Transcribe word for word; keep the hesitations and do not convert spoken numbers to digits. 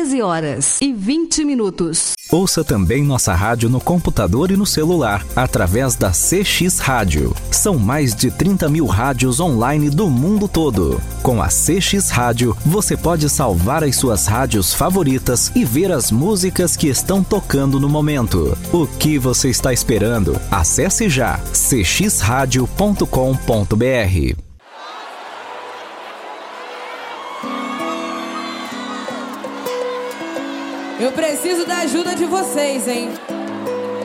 treze horas e vinte minutos. Ouça também nossa rádio no computador e no celular, através da C X Rádio. São mais de trinta mil rádios online do mundo todo. Com a C X Rádio, você pode salvar as suas rádios favoritas e ver as músicas que estão tocando no momento. O que você está esperando? Acesse já c x rádio ponto com ponto b r. Eu preciso da ajuda de vocês, hein?